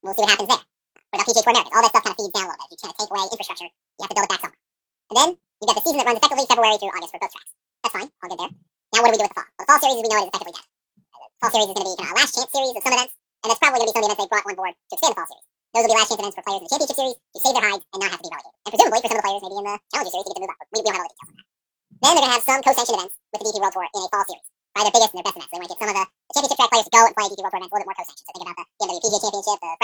we'll see what happens there. What about PGA Tour Americas? All that stuff kind of feeds down a little bit. If you kind of take away infrastructure, you have to build it back somewhere. And then you've got the season that runs effectively February through August for both tracks. That's fine, all good there. Now what do we do with the fall? Well, the fall series, as we know, it is effectively dead. The fall series is going to be kind of a last chance series of some events, and that's probably going to be some of the events they brought on board to expand the fall series. Those will be last chance events for players in the championship series to save their hides and not have to be relegated. And presumably for some of the players maybe in the challenger series to get to move up. We don't have all the details on that. Then they're going to have some co-sanctioned events with the DP World Tour in a fall series. By their biggest and their best events. They want to get some of the championship track players to go and play DP World Tour events a little bit more co-sanctioned. So think about the PGA Championship, the